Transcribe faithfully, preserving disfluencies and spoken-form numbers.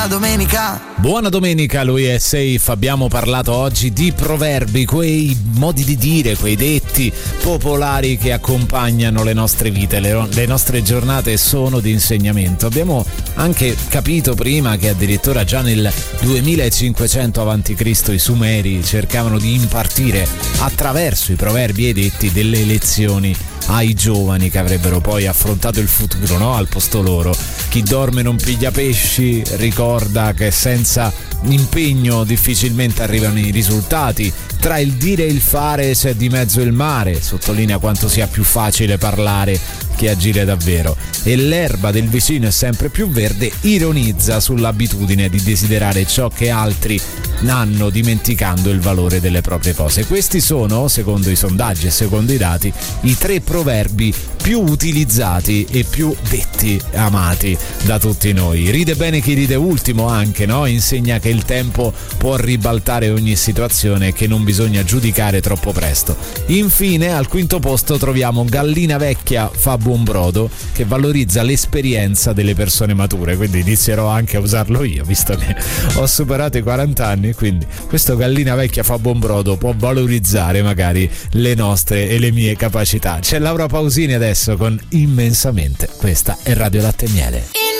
buona domenica. Buona domenica, lui è Safe. Abbiamo parlato oggi di proverbi, quei modi di dire, quei detti popolari che accompagnano le nostre vite, le, le nostre giornate sono di insegnamento. Abbiamo anche capito prima che addirittura già nel duemilacinquecento avanti Cristo i Sumeri cercavano di impartire attraverso i proverbi e i detti delle lezioni ai giovani che avrebbero poi affrontato il futuro, no? Al posto loro. Chi dorme non piglia pesci, ricorda che senza impegno difficilmente arrivano i risultati. Tra il dire e il fare c'è di mezzo il mare, sottolinea quanto sia più facile parlare che agire davvero. E l'erba del vicino è sempre più verde, ironizza sull'abitudine di desiderare ciò che altri hanno, dimenticando il valore delle proprie cose. Questi sono, secondo i sondaggi e secondo i dati, i tre proverbi più utilizzati e più detti, amati da tutti noi. Ride bene chi ride ultimo anche, no? Insegna che il tempo può ribaltare ogni situazione e che non bisogna giudicare troppo presto. Infine, al quinto posto troviamo Gallina vecchia fa buon brodo, che valorizza l'esperienza delle persone mature, quindi inizierò anche a usarlo io, visto che ho superato i quaranta anni, quindi questo Gallina vecchia fa buon brodo può valorizzare magari le nostre e le mie capacità. C'è Laura Pausini adesso con Immensamente. Questa è Radio Latte e Miele.